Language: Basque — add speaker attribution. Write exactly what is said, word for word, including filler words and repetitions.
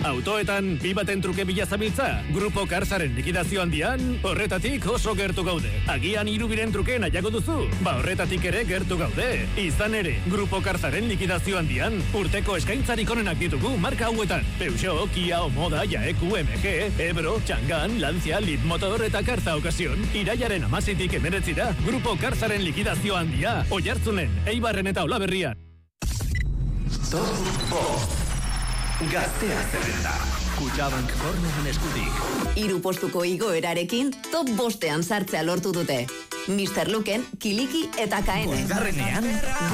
Speaker 1: Autoetan bi baten truke bila zabiltza? Grupo Karzaren likidazio handian, horretatik oso gertu gaude. Agian hirubiren truke nahiago duzu? Ba horretatik ere gertu gaude. Izan ere, Grupo Karzaren likidazio handian, urteko eskaintzarik onenak ditugu marka hauetan. Peugeot, Kia, Omoda, Jaeku, M G, Ebro, Chang'an, Lancia, Leapmotor eta Karza Occasion. Iraiaren amazitik emeretzira, Grupo Karzaren likidazio handia. Oiartzunen, Eibarren eta Olaberrian.
Speaker 2: Top bost. Gaztea zerrenda. Kutxabank Corneren eskutik.
Speaker 3: Hiru postuko igoerarekin top bostean sartzea lortu dute. mister Luken, Kiliki eta Kaene.
Speaker 2: Bosgarrenean